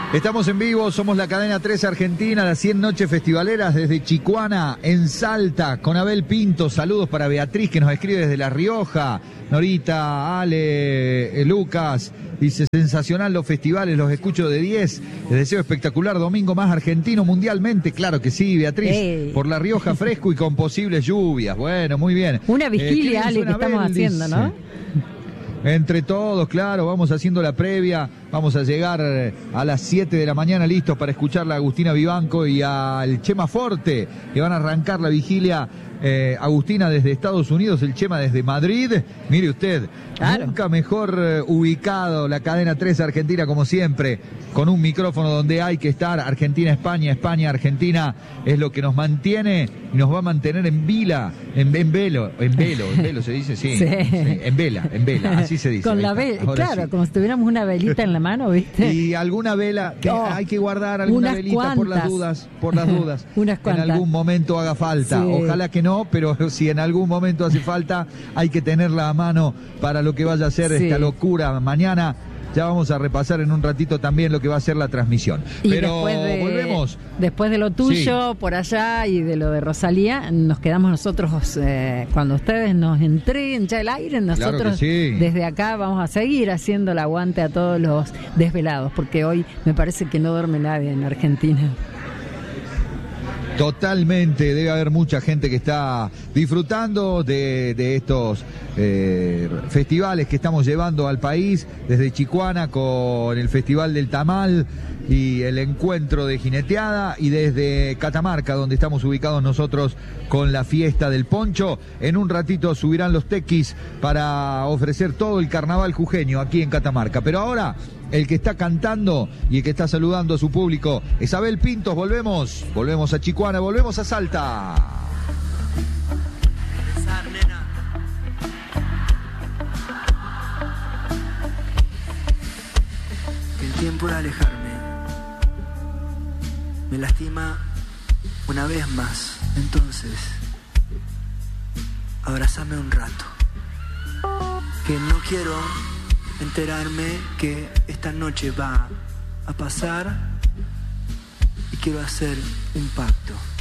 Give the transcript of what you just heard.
Estamos en vivo, somos la cadena 3 Argentina, las 100 noches festivaleras desde Chicuana, en Salta, con Abel Pinto. Saludos para Beatriz, que nos escribe desde La Rioja. Norita, Ale, Lucas, dice: sensacional los festivales, los escucho de 10. Les deseo espectacular domingo más argentino mundialmente. Claro que sí, Beatriz. Por La Rioja fresco y con posibles lluvias. Bueno, muy bien. Una vigilia, Ale, que estamos haciendo, ¿no? Entre todos, claro, vamos haciendo la previa, vamos a llegar a las 7 de la mañana listos para escuchar a Agustina Vivanco y al Chema Forte, que van a arrancar la vigilia. Agustina desde Estados Unidos, el Chema desde Madrid. Mire usted, claro, nunca mejor ubicado, la cadena 3 Argentina, como siempre, con un micrófono donde hay que estar. Argentina, España, España, Argentina, es lo que nos mantiene y nos va a mantener en vela, en velo se dice, sí, en vela, así se dice. Con la vela, claro, sí, como si tuviéramos una velita en la mano, ¿viste? Y alguna vela, hay que guardar alguna velita por las dudas, unas cuantas. En algún momento haga falta, sí. Ojalá que no, pero si en algún momento hace falta, hay que tenerla a mano para lo que vaya a ser esta locura. Mañana ya vamos a repasar en un ratito también lo que va a ser la transmisión. Y pero volvemos. Después de lo tuyo, por allá, y de lo de Rosalía, nos quedamos nosotros, cuando ustedes nos entreguen ya el aire, nosotros claro que sí, desde acá vamos a seguir haciendo el aguante a todos los desvelados, porque hoy me parece que no duerme nadie en Argentina. Totalmente, debe haber mucha gente que está disfrutando de estos festivales que estamos llevando al país, desde Chicuana con el Festival del Tamal y el encuentro de jineteada, y desde Catamarca, donde estamos ubicados nosotros, con la fiesta del poncho. En un ratito subirán los tequis para ofrecer todo el carnaval jujeño aquí en Catamarca. Pero ahora, el que está cantando y el que está saludando a su público es Abel Pintos. Volvemos a Chicuana, volvemos a Salta. El tiempo de alejarme me lastima una vez más. Entonces, abrázame un rato, que no quiero enterarme que esta noche va a pasar, y quiero hacer un pacto.